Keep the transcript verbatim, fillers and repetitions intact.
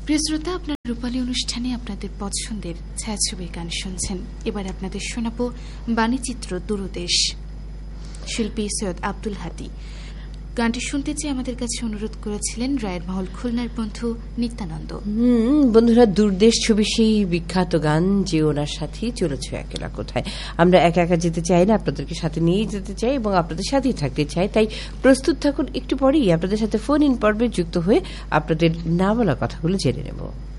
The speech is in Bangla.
প্রিয় শ্রোতা, আপনার রূপালী অনুষ্ঠানে আপনাদের পছন্দের ছায়াছবির গান শুনছেন। এবার আপনাদের শোনাবো বাণীচিত্র দূরদেশ, শিল্পী সৈয়দ আব্দুল হাদী। গানটি শুনতে চেয়ে আমাদের কাছে অনুরোধ করেছিলেন রায়ের মহল খুলনার বন্ধু নিত্যানন্দ। হুম বন্ধুরা, দূরদেশ ছবি সেই বিখ্যাত গান যে ওনার সাথেই চলেছ একেলা কোথায়। আমরা একা একা যেতে চাই না, আপনাদেরকে সাথে নিয়েই যেতে চাই এবং আপনাদের সাথেই থাকতে চাই। তাই প্রস্তুত থাকুন, একটু পরেই আপনাদের সাথে ফোন ইন পর্বে যুক্ত হয়ে আপনাদের না বলা কথাগুলো জেনে নেব।